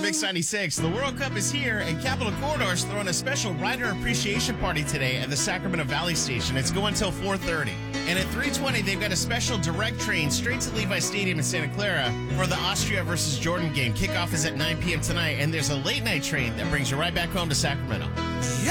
Mix 96. The World Cup is here, and Capital Corridor is throwing a special rider appreciation party today at the Sacramento Valley Station. It's going until 4:30. And at 3:20, they've got a special direct train straight to Levi Stadium in Santa Clara for the Austria versus Jordan game. Kickoff is at 9 p.m. tonight, and there's a late-night train that brings you right back home to Sacramento. Yeah.